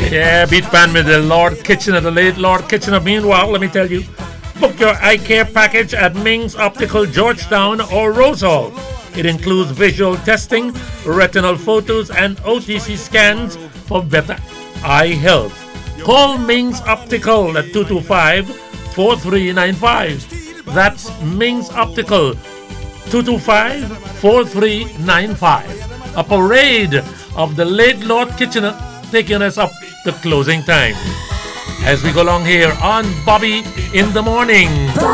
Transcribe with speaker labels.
Speaker 1: Yeah, beat band with the Lord Kitchener, the late Lord Kitchener. Meanwhile, let me tell you, book your eye care package at Ming's Optical Georgetown or Rose Hall. It includes visual testing, retinal photos, and OTC scans for better eye health. Call Ming's Optical at 225-4395. That's Ming's Optical, 225-4395. A parade of the late Lord Kitchener taking us up to closing time. As we go along here on Bobby in the Morning.